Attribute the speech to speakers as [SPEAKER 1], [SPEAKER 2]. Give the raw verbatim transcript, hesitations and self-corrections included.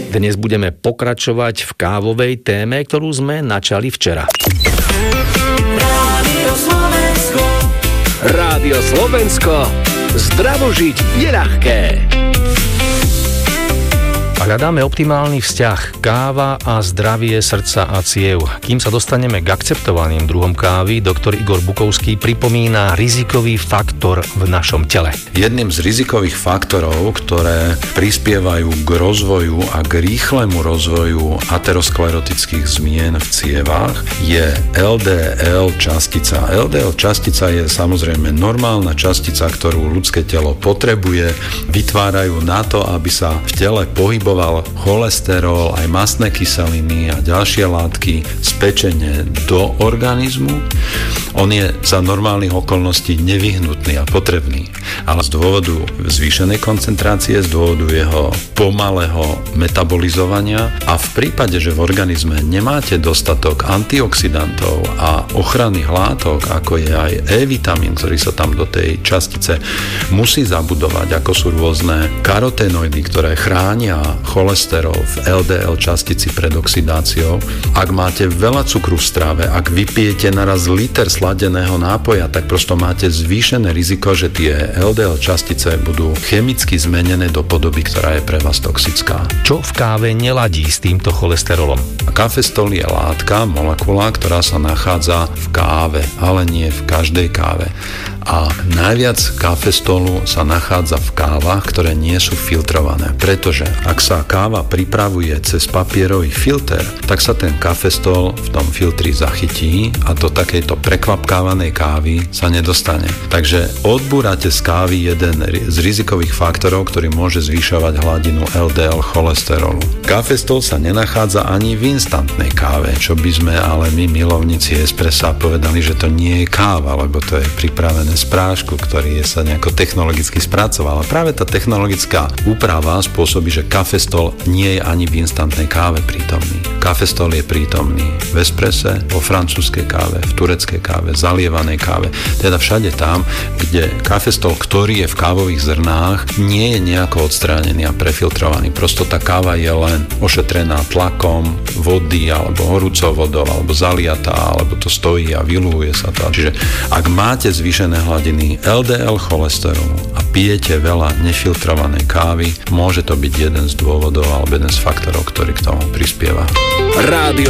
[SPEAKER 1] Dnes budeme pokračovať v kávovej téme, ktorú sme načali včera.
[SPEAKER 2] Rádio Slovensko.
[SPEAKER 3] Rádio Slovensko. Zdravo žiť je ľahké.
[SPEAKER 1] Hľadáme optimálny vzťah káva a zdravie srdca a ciev. Kým sa dostaneme k akceptovaným druhom kávy, doktor Igor Bukovský pripomína rizikový faktor v našom tele.
[SPEAKER 4] Jedným z rizikových faktorov, ktoré prispievajú k rozvoju a k rýchlemu rozvoju aterosklerotických zmien v cievách, je el dé el častica. el dé el častica je samozrejme normálna častica, ktorú ľudské telo potrebuje. Vytvárajú na to, aby sa v tele pohyboval cholesterol, aj mastné kyseliny a ďalšie látky z pečene do organizmu. On je za normálnych okolností nevyhnutný a potrebný, ale z dôvodu zvýšenej koncentrácie, z dôvodu jeho pomalého metabolizovania a v prípade, že v organizme nemáte dostatok antioxidantov a ochranných látok, ako je aj E-vitamín, ktorý sa tam do tej častice musí zabudovať, ako sú rôzne karotenoidy, ktoré chránia cholesterol v el dé el častici pred oxidáciou. Ak máte veľa cukru v strave, ak vypijete naraz liter sladeného nápoja, tak prosto máte zvýšené riziko, že tie el dé el častice budú chemicky zmenené do podoby, ktorá je pre vás toxická.
[SPEAKER 1] Čo v káve neladí s týmto cholesterolom?
[SPEAKER 4] Kafestol je látka, molekula, ktorá sa nachádza v káve, ale nie v každej káve. A najviac kafestolu sa nachádza v kávach, ktoré nie sú filtrované. Pretože ak sa káva pripravuje cez papierový filter, tak sa ten kafestol v tom filtri zachytí a do takejto prekvapkávanej kávy sa nedostane. Takže odbúrate z kávy jeden z rizikových faktorov, ktorý môže zvyšovať hladinu el dé el cholesterolu. Kafestol sa nenachádza ani v instantnej káve, čo by sme ale my milovníci espressa povedali, že to nie je káva, lebo to je pripravené z prášku, ktorý je sa nejako technologicky spracoval. A práve tá technologická úprava spôsobí, že kafestol nie je ani v instantnej káve prítomný. Kafestol je prítomný v espresse, vo francúzskej káve, v tureckej káve, zalievanej káve, teda všade tam, kde kafestol, ktorý je v kávových zrnách, nie je nejako odstránený a prefiltrovaný. Prosto tá káva je len ošetrená tlakom vody alebo horúcou vodou, alebo zaliatá, alebo to stojí a vyluhuje sa to. Čiže ak máte zvýšené hladiny el dé el cholesterolu a pijete veľa nefiltrovanej kávy, môže to byť jeden z dôvodov alebo jeden z faktorov, ktorý k tomu prispieva.
[SPEAKER 3] Rádio